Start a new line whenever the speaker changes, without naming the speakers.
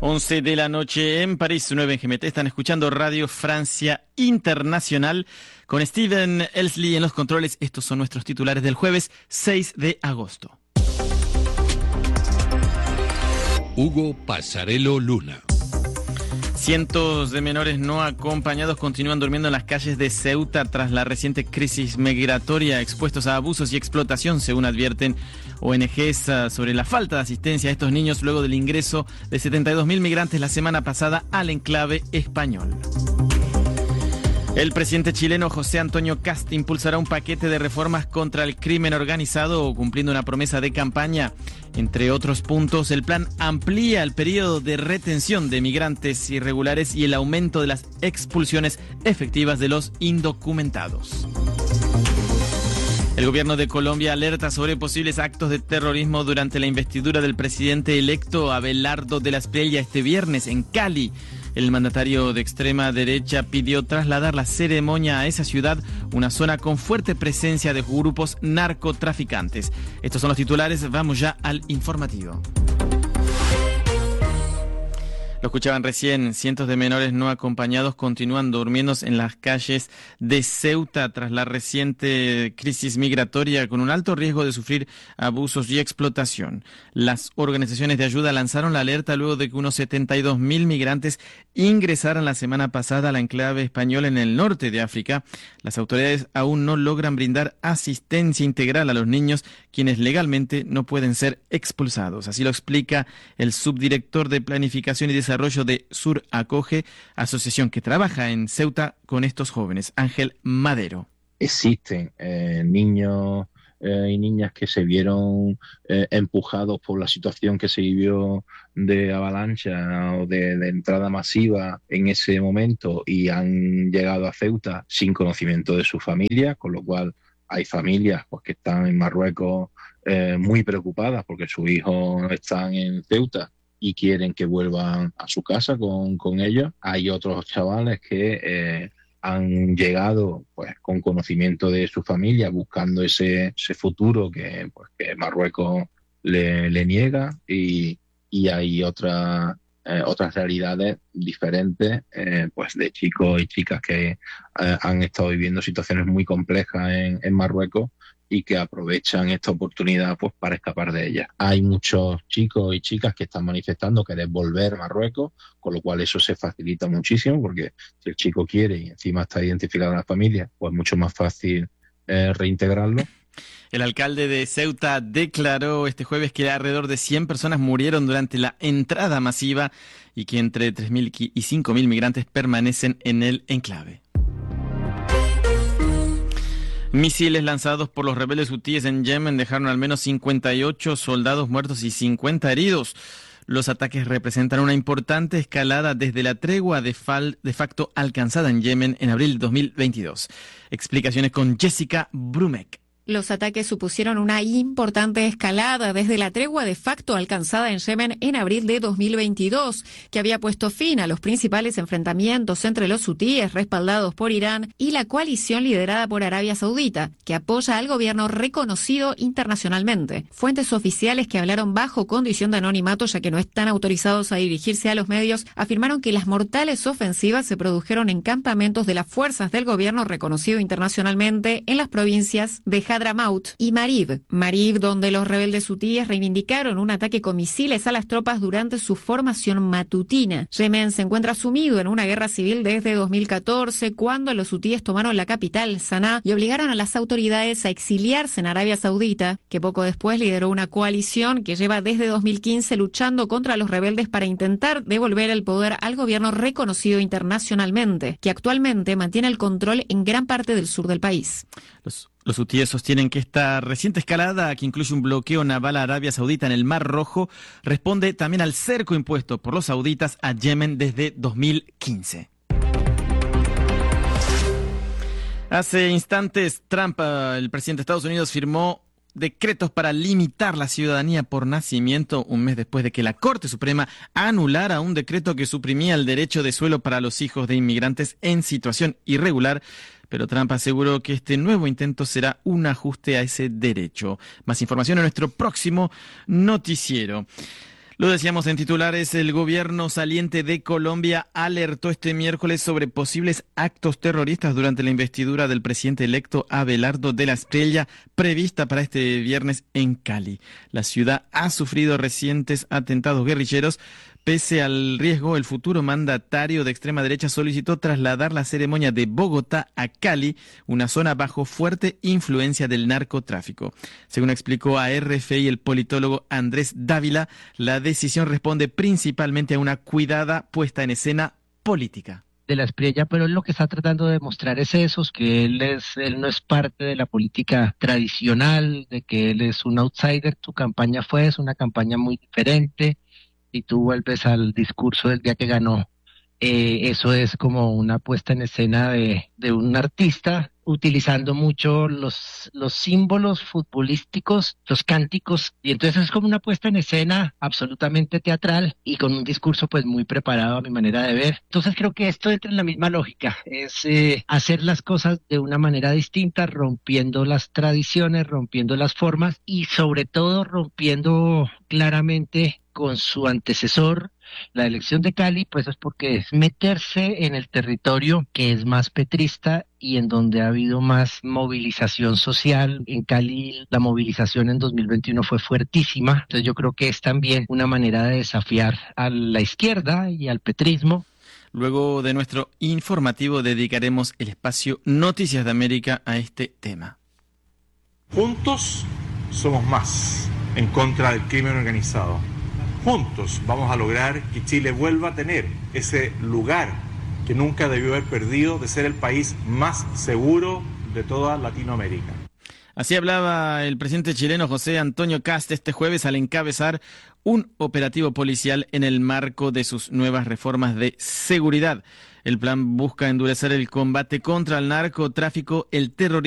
11 de la noche en París, 9 en GMT. Están escuchando Radio Francia Internacional con Steven Elsley en los controles. Estos son nuestros titulares del jueves 6 de agosto.
Hugo Pasarello Luna.
Cientos de menores no acompañados continúan durmiendo en las calles de Ceuta tras la reciente crisis migratoria, expuestos a abusos y explotación, según advierten ONGs sobre la falta de asistencia a estos niños luego del ingreso de 72.000 migrantes la semana pasada al enclave español. El presidente chileno José Antonio Kast impulsará un paquete de reformas contra el crimen organizado, cumpliendo una promesa de campaña. Entre otros puntos, el plan amplía el periodo de retención de migrantes irregulares y el aumento de las expulsiones efectivas de los indocumentados. El gobierno de Colombia alerta sobre posibles actos de terrorismo durante la investidura del presidente electo Abelardo de la Espriella este viernes en Cali. El mandatario de extrema derecha pidió trasladar la ceremonia a esa ciudad, una zona con fuerte presencia de grupos narcotraficantes. Estos son los titulares, vamos ya al informativo. Lo escuchaban recién, cientos de menores no acompañados continúan durmiendo en las calles de Ceuta tras la reciente crisis migratoria con un alto riesgo de sufrir abusos y explotación. Las organizaciones de ayuda lanzaron la alerta luego de que unos 72.000 migrantes ingresaran la semana pasada al enclave español en el norte de África. Las autoridades aún no logran brindar asistencia integral a los niños, quienes legalmente no pueden ser expulsados. Así lo explica el subdirector de Planificación y Desarrollo de Sur Acoge, asociación que trabaja en Ceuta con estos jóvenes. Ángel Madero.
Existen niños y niñas que se vieron empujados por la situación que se vivió de avalancha o de entrada masiva en ese momento y han llegado a Ceuta sin conocimiento de su familia, con lo cual hay familias pues, que están en Marruecos muy preocupadas porque sus hijos están en Ceuta y quieren que vuelvan a su casa con ellos. Hay otros chavales que han llegado pues con conocimiento de su familia, buscando ese futuro que Marruecos le niega, y hay otras realidades diferentes pues de chicos y chicas que han estado viviendo situaciones muy complejas en Marruecos y que aprovechan esta oportunidad pues para escapar de ella. Hay muchos chicos y chicas que están manifestando querer volver a Marruecos, con lo cual eso se facilita muchísimo, porque si el chico quiere y encima está identificado en la familia, pues es mucho más fácil reintegrarlo.
El alcalde de Ceuta declaró este jueves que alrededor de 100 personas murieron durante la entrada masiva y que entre 3.000 y 5.000 migrantes permanecen en el enclave. Misiles lanzados por los rebeldes hutíes en Yemen dejaron al menos 58 soldados muertos y 50 heridos. Los ataques representan una importante escalada desde la tregua de facto alcanzada en Yemen en abril de 2022. Explicaciones con Jessica Brumek.
Los ataques supusieron una importante escalada desde la tregua de facto alcanzada en Yemen en abril de 2022, que había puesto fin a los principales enfrentamientos entre los hutíes respaldados por Irán y la coalición liderada por Arabia Saudita, que apoya al gobierno reconocido internacionalmente. Fuentes oficiales que hablaron bajo condición de anonimato, ya que no están autorizados a dirigirse a los medios, afirmaron que las mortales ofensivas se produjeron en campamentos de las fuerzas del gobierno reconocido internacionalmente en las provincias de Hadramaut y Marib, donde los rebeldes hutíes reivindicaron un ataque con misiles a las tropas durante su formación matutina. Yemen se encuentra sumido en una guerra civil desde 2014, cuando los hutíes tomaron la capital, Saná, y obligaron a las autoridades a exiliarse en Arabia Saudita, que poco después lideró una coalición que lleva desde 2015 luchando contra los rebeldes para intentar devolver el poder al gobierno reconocido internacionalmente, que actualmente mantiene el control en gran parte del sur del país.
Los hutíes sostienen que esta reciente escalada, que incluye un bloqueo naval a Arabia Saudita en el Mar Rojo, responde también al cerco impuesto por los sauditas a Yemen desde 2015. Hace instantes, Trump, el presidente de Estados Unidos, firmó decretos para limitar la ciudadanía por nacimiento un mes después de que la Corte Suprema anulara un decreto que suprimía el derecho de suelo para los hijos de inmigrantes en situación irregular. Pero Trump aseguró que este nuevo intento será un ajuste a ese derecho. Más información en nuestro próximo noticiero. Lo decíamos en titulares, el gobierno saliente de Colombia alertó este miércoles sobre posibles actos terroristas durante la investidura del presidente electo Abelardo de la Espriella, prevista para este viernes en Cali. La ciudad ha sufrido recientes atentados guerrilleros. Pese al riesgo, el futuro mandatario de extrema derecha solicitó trasladar la ceremonia de Bogotá a Cali, una zona bajo fuerte influencia del narcotráfico. Según explicó a RFI el politólogo Andrés Dávila, la decisión responde principalmente a una cuidada puesta en escena política
de la Espriella, pero él lo que está tratando de demostrar es eso, que él no es parte de la política tradicional, de que él es un outsider. Su campaña es una campaña muy diferente. Si tú vuelves al discurso del día que ganó, eso es como una puesta en escena de un artista utilizando mucho los símbolos futbolísticos, los cánticos, y entonces es como una puesta en escena absolutamente teatral y con un discurso pues muy preparado a mi manera de ver. Entonces creo que esto entra en la misma lógica, es hacer las cosas de una manera distinta, rompiendo las tradiciones, rompiendo las formas y sobre todo rompiendo claramente con su antecesor. La elección de Cali, pues es porque es meterse en el territorio que es más petrista y en donde ha habido más movilización social. En Cali la movilización en 2021 fue fuertísima, entonces yo creo que es también una manera de desafiar a la izquierda y al petrismo.
Luego de nuestro informativo dedicaremos el espacio Noticias de América a este tema.
Juntos somos más en contra del crimen organizado. Juntos vamos a lograr que Chile vuelva a tener ese lugar que nunca debió haber perdido de ser el país más seguro de toda Latinoamérica.
Así hablaba el presidente chileno José Antonio Kast este jueves al encabezar un operativo policial en el marco de sus nuevas reformas de seguridad. El plan busca endurecer el combate contra el narcotráfico, el terrorismo